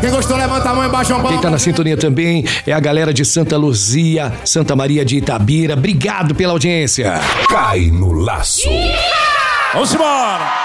Quem gostou, levanta a mão e baixa uma palma. Quem tá na sintonia também é a galera de Santa Luzia, Santa Maria de Itabira. Obrigado pela audiência. Cai no laço. Vamos embora.